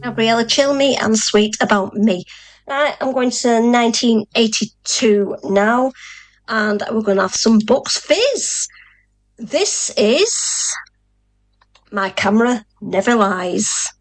Gabriella, chill me and sweet about me. Right, I'm going to 1982 now, and we're going to have some Bucks Fizz. This is My Camera Never Lies.